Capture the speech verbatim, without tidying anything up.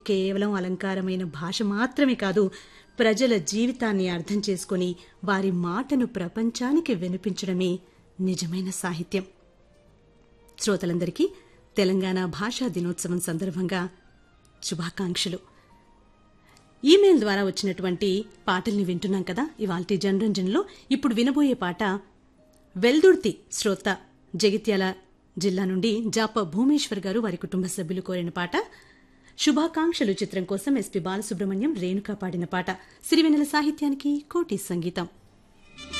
కేవలం అలంకారమైన భాష మాత్రమే కాదు, ప్రజల జీవితాన్ని అర్థం చేసుకుని వారి మాటను ప్రపంచానికి వినిపించడమే నిజమైన సాహిత్యం. శ్రోతలందరికీ తెలంగాణ భాషా దినోత్సవం సందర్భంగా శుభాకాంక్షలు. ఈమెయిల్ ద్వారా వచ్చినటువంటి పాటల్ని వింటున్నాం కదా ఇవాల్టి జనరంజన్లో. ఇప్పుడు వినబోయే పాట వెల్దుర్తి శ్రోత జగిత్యాల జిల్లా నుండి జాప భూమేశ్వర్ గారు వారి కుటుంబ సభ్యులు కోరిన పాట. శుభాకాంక్షలు చిత్రం కోసం ఎస్పీ బాలసుబ్రహ్మణ్యం రేణుకా పాడిన పాట. సిరివెన్నెల సాహిత్యానికి కోటి సంగీతం.